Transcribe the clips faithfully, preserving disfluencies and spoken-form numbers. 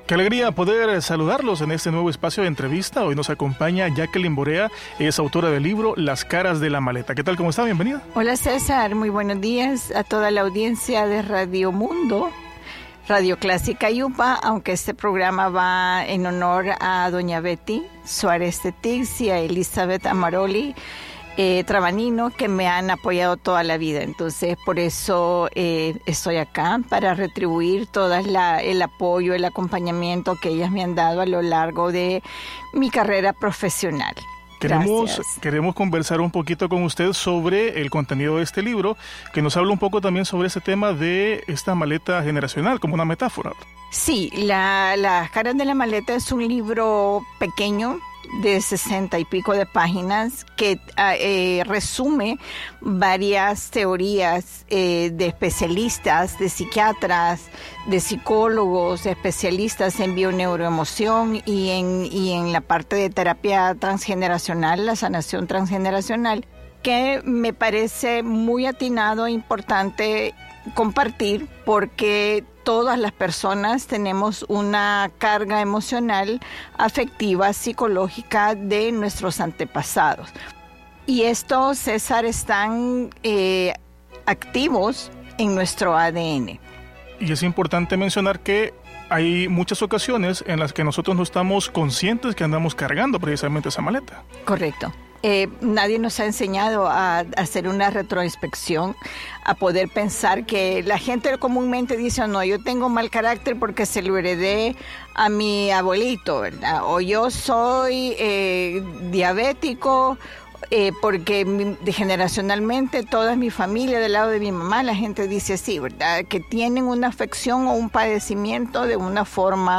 Qué alegría poder saludarlos en este nuevo espacio de entrevista. Hoy nos acompaña Jacqueline Borea, es autora del libro Las caras de la maleta. ¿Qué tal? ¿Cómo está? Bienvenida. Hola César, muy buenos días a toda la audiencia de Radio Mundo, Radio Clásica Yupa, aunque este programa va en honor a doña Betty Suárez de Tix y a Elizabeth Amaroli Eh, Trabanino, que me han apoyado toda la vida. Entonces, por eso eh, estoy acá, para retribuir todo el apoyo, el acompañamiento que ellas me han dado a lo largo de mi carrera profesional. Queremos, queremos conversar un poquito con usted sobre el contenido de este libro, que nos habla un poco también sobre ese tema de esta maleta generacional, como una metáfora. Sí, la, Las caras de la maleta es un libro pequeño, de sesenta y pico de páginas, que eh, resume varias teorías eh, de especialistas, de psiquiatras, de psicólogos, especialistas en bioneuroemoción y en, y en la parte de terapia transgeneracional, la sanación transgeneracional, que me parece muy atinado e importante compartir, porque todas las personas tenemos una carga emocional, afectiva, psicológica de nuestros antepasados. Y estos, César, están eh, activos en nuestro A D N. Y es importante mencionar que hay muchas ocasiones en las que nosotros no estamos conscientes que andamos cargando precisamente esa maleta. Correcto. Eh, nadie nos ha enseñado a, a hacer una retroinspección, a poder pensar que la gente comúnmente dice, oh, no, yo tengo mal carácter porque se lo heredé a mi abuelito, ¿verdad? O yo soy eh, diabético eh, porque mi, generacionalmente toda mi familia del lado de mi mamá, la gente dice así, ¿verdad? Que tienen una afección o un padecimiento de una forma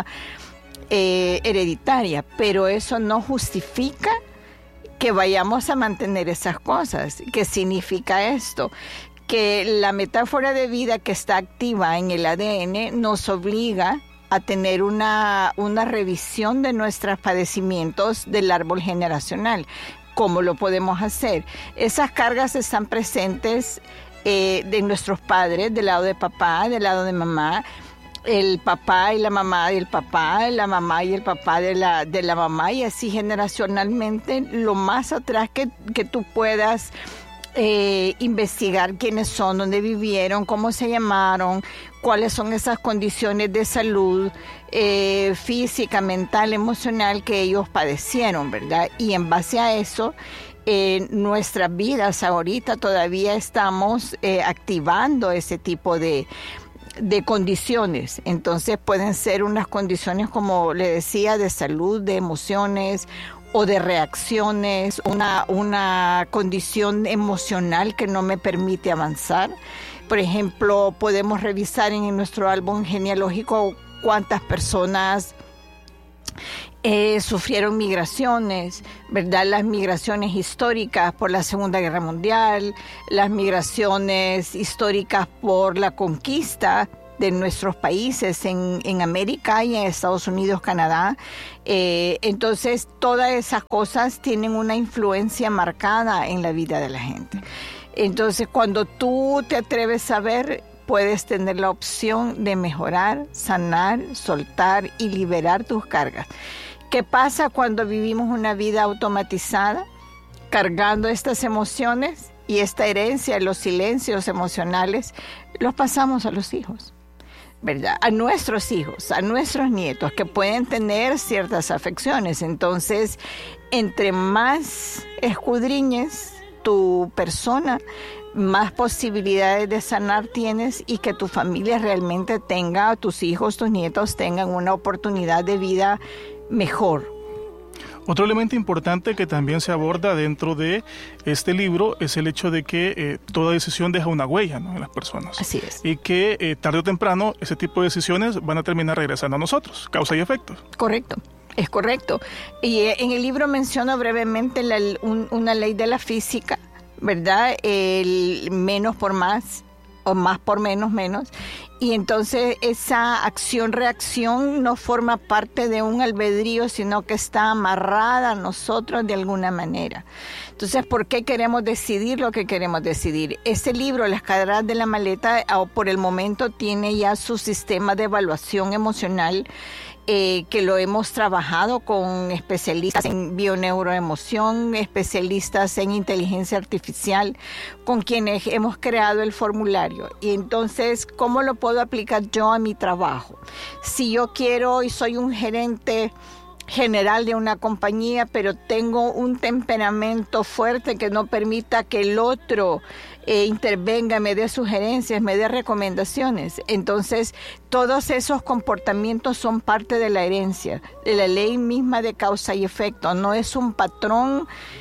eh, hereditaria, pero eso no justifica que vayamos a mantener esas cosas. ¿Qué significa esto? Que la metáfora de vida que está activa en el A D N nos obliga a tener una, una revisión de nuestros padecimientos del árbol generacional. ¿Cómo lo podemos hacer? Esas cargas están presentes eh, de nuestros padres, del lado de papá, del lado de mamá, el papá y la mamá del papá, la mamá y el papá de la, de la mamá, y así generacionalmente, lo más atrás que, que tú puedas eh, investigar quiénes son, dónde vivieron, cómo se llamaron, cuáles son esas condiciones de salud eh, física, mental, emocional que ellos padecieron, ¿verdad? Y en base a eso, en nuestras vidas ahorita todavía estamos eh, activando ese tipo de de condiciones. Entonces pueden ser unas condiciones, como le decía, de salud, de emociones o de reacciones, una, una condición emocional que no me permite avanzar. Por ejemplo, podemos revisar en nuestro álbum genealógico cuántas personas Eh, sufrieron migraciones, ¿verdad? Las migraciones históricas por la Segunda Guerra Mundial, las migraciones históricas por la conquista de nuestros países en, en América y en Estados Unidos, Canadá. Eh, entonces, todas esas cosas tienen una influencia marcada en la vida de la gente. Entonces, cuando tú te atreves a ver, puedes tener la opción de mejorar, sanar, soltar y liberar tus cargas. ¿Qué pasa cuando vivimos una vida automatizada, cargando estas emociones y esta herencia, los silencios emocionales, los pasamos a los hijos, ¿verdad? A nuestros hijos, a nuestros nietos, que pueden tener ciertas afecciones? Entonces, entre más escudriñes tu persona, más posibilidades de sanar tienes, y que tu familia realmente tenga, tus hijos, tus nietos tengan una oportunidad de vida mejor. Otro elemento importante que también se aborda dentro de este libro es el hecho de que eh, toda decisión deja una huella, ¿no?, en las personas. Así es. Y que eh, tarde o temprano ese tipo de decisiones van a terminar regresando a nosotros, causa y efecto. Correcto. Es correcto. Y eh, en el libro menciono brevemente la, un, una ley de la física, ¿verdad? El menos por más, o más por menos, menos. Y entonces esa acción-reacción no forma parte de un albedrío, sino que está amarrada a nosotros de alguna manera. Entonces, ¿por qué queremos decidir lo que queremos decidir? Este libro, Las caras de la maleta, por el momento tiene ya su sistema de evaluación emocional eh, que lo hemos trabajado con especialistas en bioneuroemoción, especialistas en inteligencia artificial, con quienes hemos creado el formulario. Y entonces, ¿cómo lo puedo aplicar yo a mi trabajo? Si yo quiero y soy un gerente general de una compañía, pero tengo un temperamento fuerte que no permita que el otro eh, intervenga, me dé sugerencias, me dé recomendaciones. Entonces, todos esos comportamientos son parte de la herencia, de la ley misma de causa y efecto. No es un patrón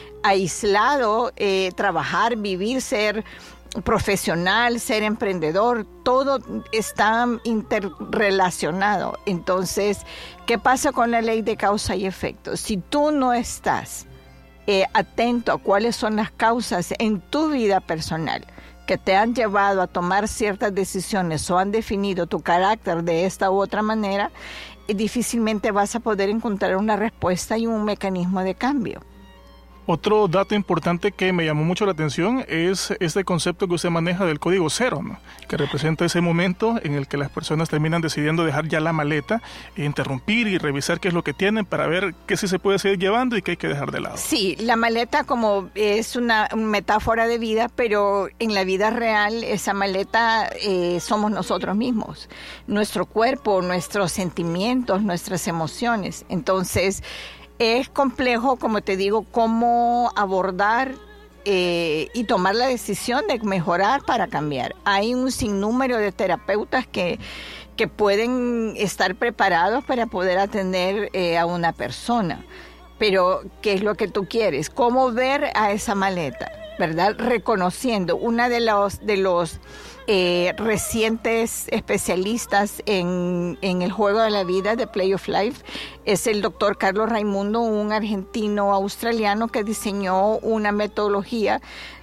aislado, eh, trabajar, vivir, ser profesional, ser emprendedor, todo está interrelacionado. Entonces, ¿qué pasa con la ley de causa y efecto? Si tú no estás eh, atento a cuáles son las causas en tu vida personal que te han llevado a tomar ciertas decisiones o han definido tu carácter de esta u otra manera, eh, difícilmente vas a poder encontrar una respuesta y un mecanismo de cambio. Otro dato importante que me llamó mucho la atención es este concepto que usted maneja del código cero, ¿no? Que representa ese momento en el que las personas terminan decidiendo dejar ya la maleta, e interrumpir y revisar qué es lo que tienen para ver qué sí se puede seguir llevando y qué hay que dejar de lado. Sí, la maleta como es una metáfora de vida, pero en la vida real esa maleta eh, somos nosotros mismos, nuestro cuerpo, nuestros sentimientos, nuestras emociones. Entonces, es complejo, como te digo, cómo abordar eh, y tomar la decisión de mejorar para cambiar. Hay un sinnúmero de terapeutas que, que pueden estar preparados para poder atender eh, a una persona. Pero, ¿qué es lo que tú quieres? ¿Cómo ver a esa maleta? ¿Verdad? Reconociendo. Una de los... De los Eh, recientes especialistas en, en el juego de la vida, de Play of Life, es el doctor Carlos Raimundo, un argentino australiano que diseñó una metodología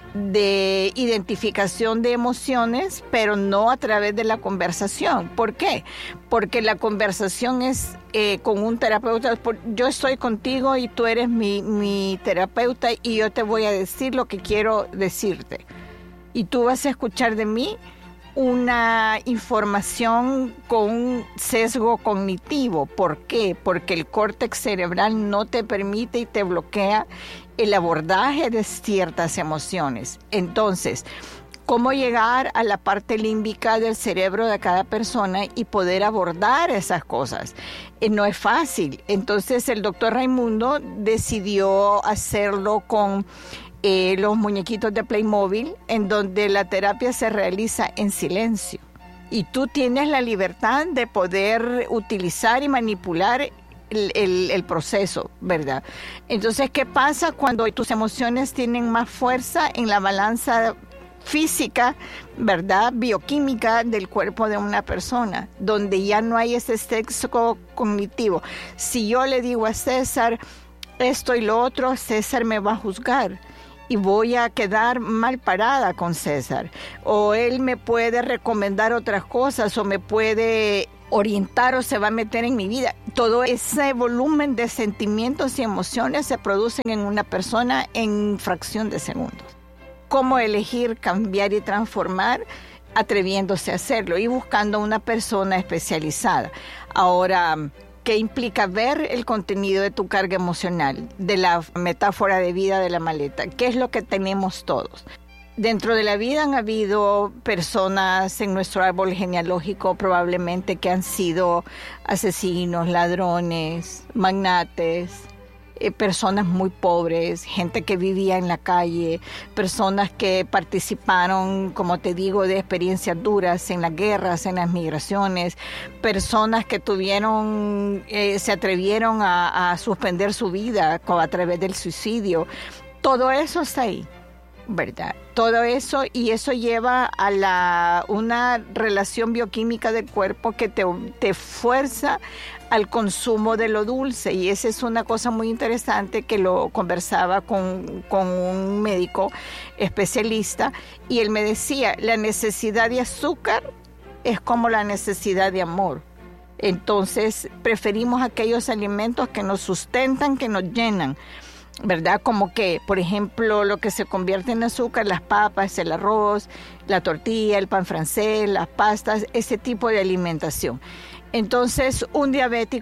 de identificación de emociones, pero no a través de la conversación. ¿Por qué? Porque la conversación es eh, con un terapeuta. Yo estoy contigo y tú eres mi, mi terapeuta y yo te voy a decir lo que quiero decirte. Y tú vas a escuchar de mí una información con un sesgo cognitivo. ¿Por qué? Porque el córtex cerebral no te permite y te bloquea el abordaje de ciertas emociones. Entonces, ¿cómo llegar a la parte límbica del cerebro de cada persona y poder abordar esas cosas? Eh, no es fácil. Entonces, el doctor Raimundo decidió hacerlo con Eh, los muñequitos de Playmobil, en donde la terapia se realiza en silencio. Y tú tienes la libertad de poder utilizar y manipular el, el, el proceso, ¿verdad? Entonces, ¿qué pasa cuando tus emociones tienen más fuerza en la balanza física, ¿verdad? Bioquímica del cuerpo de una persona, donde ya no hay ese sesgo cognitivo? Si yo le digo a César esto y lo otro, César me va a juzgar y voy a quedar mal parada con César. O él me puede recomendar otras cosas, o me puede orientar, o se va a meter en mi vida. Todo ese volumen de sentimientos y emociones se producen en una persona en fracción de segundos. ¿Cómo elegir cambiar y transformar? Atreviéndose a hacerlo y buscando una persona especializada. Ahora, ¿qué implica ver el contenido de tu carga emocional, de la metáfora de vida de la maleta? ¿Qué es lo que tenemos todos? Dentro de la vida han habido personas en nuestro árbol genealógico probablemente que han sido asesinos, ladrones, magnates, eh, personas muy pobres, gente que vivía en la calle, personas que participaron, como te digo, de experiencias duras en las guerras, en las migraciones, personas que tuvieron, eh, se atrevieron a, a suspender su vida a través del suicidio. Todo eso está ahí, ¿verdad? Todo eso, y eso lleva a la, una relación bioquímica del cuerpo que te, te fuerza al consumo de lo dulce, y esa es una cosa muy interesante que lo conversaba con, con un médico especialista, y él me decía, la necesidad de azúcar es como la necesidad de amor. Entonces preferimos aquellos alimentos que nos sustentan, que nos llenan, ¿verdad? Como que, por ejemplo, lo que se convierte en azúcar, las papas, el arroz, la tortilla, el pan francés, las pastas, ese tipo de alimentación. Entonces, un diabético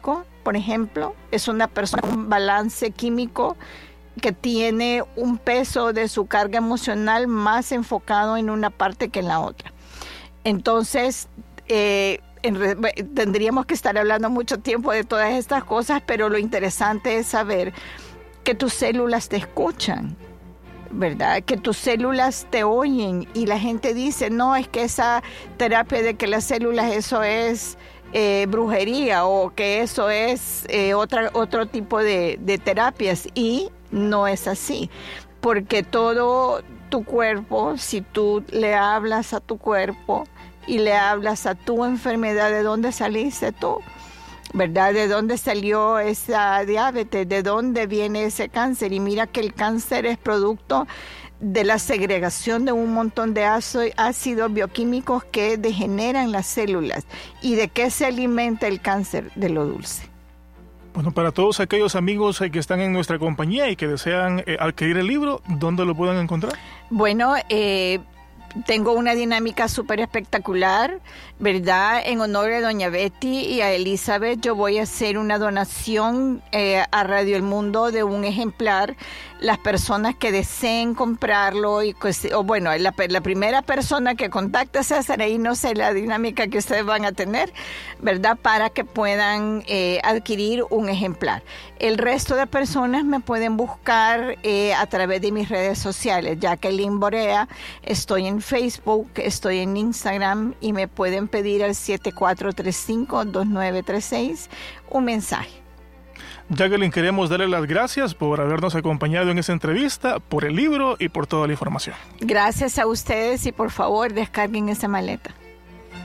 por ejemplo, es una persona con un balance químico que tiene un peso de su carga emocional más enfocado en una parte que en la otra. Entonces, eh, en re- tendríamos que estar hablando mucho tiempo de todas estas cosas, pero lo interesante es saber que tus células te escuchan, ¿verdad? Que tus células te oyen, y la gente dice, no, es que esa terapia de que las células, eso es eh, brujería, o que eso es eh, otra, otro tipo de, de terapias, y no es así, porque todo tu cuerpo, si tú le hablas a tu cuerpo y le hablas a tu enfermedad, ¿de dónde saliste tú? ¿Verdad? ¿De dónde salió esa diabetes? ¿De dónde viene ese cáncer? Y mira que el cáncer es producto de la segregación de un montón de ácidos bioquímicos que degeneran las células. ¿Y de qué se alimenta el cáncer? De lo dulce. Bueno, para todos aquellos amigos que están en nuestra compañía y que desean eh, adquirir el libro, ¿dónde lo pueden encontrar? Bueno, eh... tengo una dinámica súper espectacular, ¿verdad? En honor a doña Betty y a Elizabeth, yo voy a hacer una donación eh, a Radio El Mundo de un ejemplar. Las personas que deseen comprarlo, y pues, o bueno, la, la primera persona que contacte a César, ahí no sé la dinámica que ustedes van a tener, ¿verdad? Para que puedan eh, adquirir un ejemplar. El resto de personas me pueden buscar eh, a través de mis redes sociales. Jacqueline Borea, estoy en Facebook, estoy en Instagram, y me pueden pedir al siete cuatro tres cinco, dos nueve tres seis un mensaje. Jacqueline, queremos darle las gracias por habernos acompañado en esta entrevista, por el libro y por toda la información. Gracias a ustedes, y por favor descarguen esa maleta.